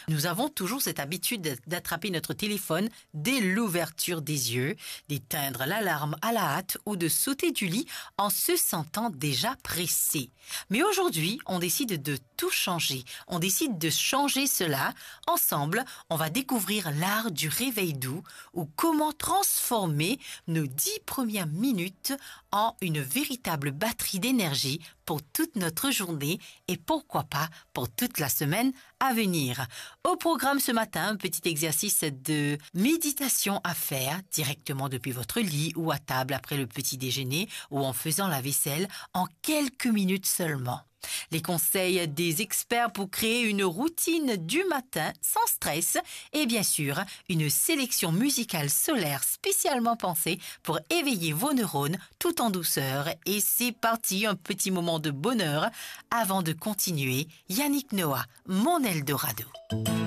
Nous avons toujours cette habitude d'attraper notre téléphone dès l'ouverture des yeux, d'éteindre l'alarme à la hâte ou de sauter du lit en se sentant déjà pressé. Mais aujourd'hui, on décide de tout changer. On décide de changer cela. Ensemble, on va découvrir l'art du réveil doux ou comment transformer nos 10 premières minutes en une véritable batterie d'énergie pour toute notre journée et pourquoi pas pour toute la semaine à venir. Au programme ce matin, un petit exercice de méditation à faire directement depuis votre lit ou à table après le petit déjeuner ou en faisant la vaisselle en quelques minutes seulement. Les conseils des experts pour créer une routine du matin sans stress et bien sûr une sélection musicale solaire spécialement pensée pour éveiller vos neurones tout en douceur. Et c'est parti, un petit moment de bonheur avant de continuer. Yannick Noah, mon Eldorado.